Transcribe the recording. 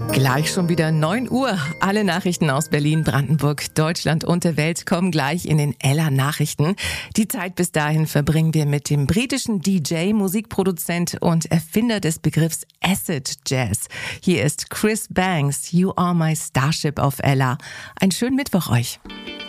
Gleich schon wieder 9 Uhr. Alle Nachrichten aus Berlin, Brandenburg, Deutschland und der Welt kommen gleich in den Ella Nachrichten. Die Zeit bis dahin verbringen wir mit dem britischen DJ, Musikproduzent und Erfinder des Begriffs Acid Jazz. Hier ist Chris Banks, You Are My Starship auf Ella. Einen schönen Mittwoch euch.